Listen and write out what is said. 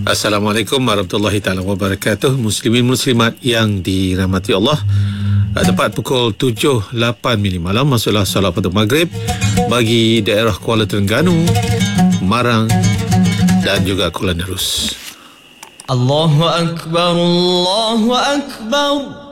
Assalamualaikum warahmatullahi taala wabarakatuh. Muslimin muslimat yang dirahmati Allah, tepat pukul 7.08 malam masuklah solat pada maghrib bagi daerah Kuala Terengganu, Marang dan juga Kuala Nerus. Allahu Akbar, Allahu Akbar.